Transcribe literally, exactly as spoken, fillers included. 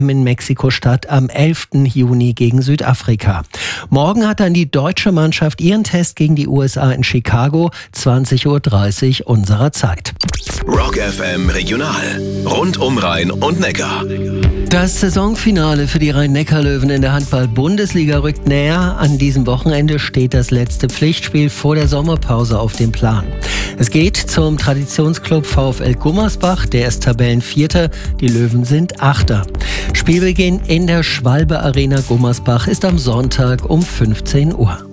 in Mexiko-Stadt am elften Juni gegen Südafrika. Morgen hat dann die deutsche Mannschaft ihren Test gegen die U S A in Chicago, zwanzig Uhr dreißig unserer Zeit. Rock F M Regional. Rund um Rhein und Neckar. Das Saisonfinale für die Rhein-Neckar-Löwen in der Handball-Bundesliga rückt näher. An diesem Wochenende steht das letzte Pflichtspiel vor der Sommerpause auf dem Plan. Es geht zum Traditionsclub VfL Gummersbach, der ist Tabellenvierter, die Löwen sind Achter. Spielbeginn in der Schwalbe Arena Gummersbach ist am Sonntag um fünfzehn Uhr.